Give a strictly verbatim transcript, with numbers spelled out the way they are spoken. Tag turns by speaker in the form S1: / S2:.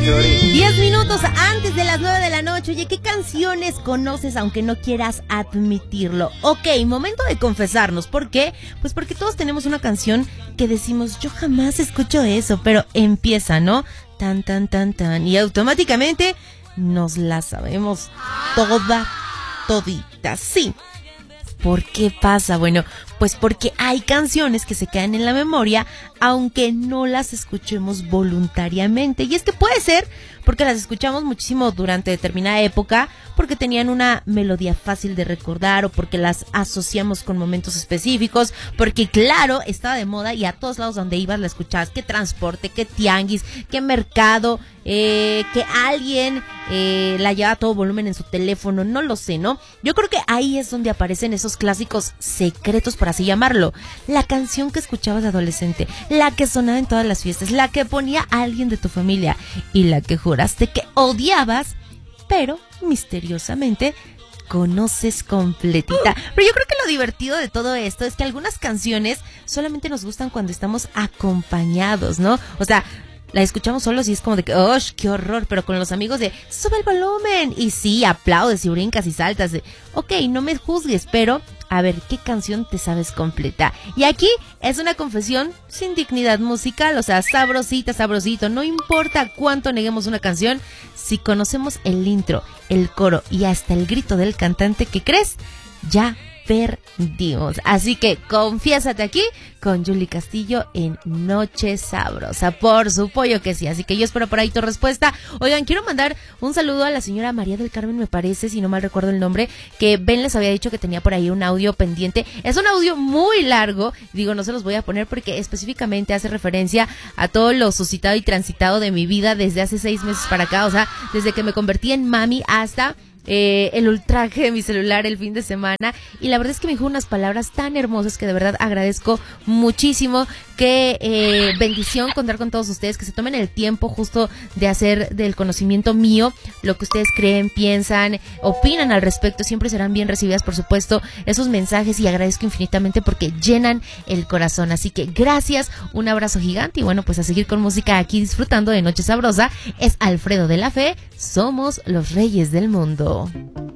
S1: Diez minutos antes de las nueve de la noche. Oye, ¿qué canciones conoces aunque no quieras admitirlo? Ok, momento de confesarnos. ¿Por qué? Pues porque todos tenemos una canción que decimos, yo jamás escucho eso, pero empieza, ¿no? Tan, tan, tan, tan. Y automáticamente nos la sabemos toda, todita. Sí. ¿Por qué pasa? Bueno, pues porque hay canciones que se quedan en la memoria aunque no las escuchemos voluntariamente. Y es que puede ser porque las escuchamos muchísimo durante determinada época, porque tenían una melodía fácil de recordar o porque las asociamos con momentos específicos, porque claro, estaba de moda y a todos lados donde ibas la escuchabas, que transporte, que tianguis, que mercado, eh, que alguien eh, la lleva a todo volumen en su teléfono, no lo sé, ¿no? Yo creo que ahí es donde aparecen esos clásicos secretos, por así llamarlo. La canción que escuchabas de adolescente, la que sonaba en todas las fiestas, la que ponía a alguien de tu familia y la que juraste que odiabas, pero misteriosamente conoces completita. Pero yo creo que lo divertido de todo esto es que algunas canciones solamente nos gustan cuando estamos acompañados, ¿no? O sea, la escuchamos solos y es como de que, ¡oh, qué horror! Pero con los amigos de, ¡sube el volumen! Y sí, aplaudes y brincas y saltas de, ok, no me juzgues, pero a ver, ¿qué canción te sabes completa? Y aquí es una confesión sin dignidad musical, o sea, sabrosita, sabrosito. No importa cuánto neguemos una canción, si conocemos el intro, el coro y hasta el grito del cantante, ¿qué crees? Ya perdimos. Así que confiésate aquí con Yuli Castillo en Noche Sabrosa. Por supuesto que sí. Así que yo espero por ahí tu respuesta. Oigan, quiero mandar un saludo a la señora María del Carmen, me parece, si no mal recuerdo el nombre, que Ben les había dicho que tenía por ahí un audio pendiente. Es un audio muy largo. Digo, no se los voy a poner porque específicamente hace referencia a todo lo suscitado y transitado de mi vida desde hace seis meses para acá. O sea, desde que me convertí en mami hasta Eh, el ultraje de mi celular el fin de semana, y la verdad es que me dijo unas palabras tan hermosas que de verdad agradezco muchísimo. Qué eh, bendición contar con todos ustedes, que se tomen el tiempo justo de hacer del conocimiento mío lo que ustedes creen, piensan, opinan al respecto. Siempre serán bien recibidas, por supuesto, esos mensajes, y agradezco infinitamente porque llenan el corazón. Así que gracias, un abrazo gigante, y bueno, pues a seguir con música aquí disfrutando de Noche Sabrosa. Es Alfredo de la Fe, somos los reyes del mundo.